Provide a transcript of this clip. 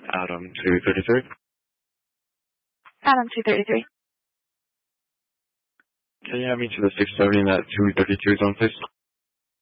Adam 233. Adam 233. Can you have me to the 670 in that 232 zone, please?